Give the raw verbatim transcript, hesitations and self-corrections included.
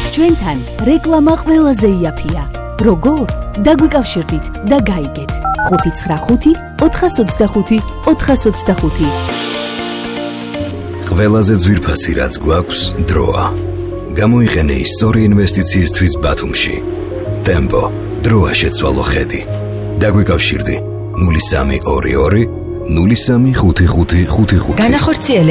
ჩვენთან რეკლამა ყველაზე იაფია. როგორ? დაგვიკავშირდით და გაიგეთ. ხუთი ცხრა ხუთი ოთხას ოცდახუთი ოთხას ოცდახუთი. ყველაზე ძვირფასი რაც გვაქვს დროა. გამოიყენე ისტორია ინვესტიციისთვის ბათუმში. ტემპო, დროა შეცვალო ხედი. დაგვიკავშირდი ნული სამი ორი ორი ნული სამი ხუთი ხუთი ხუთი ხუთი. განახორციელე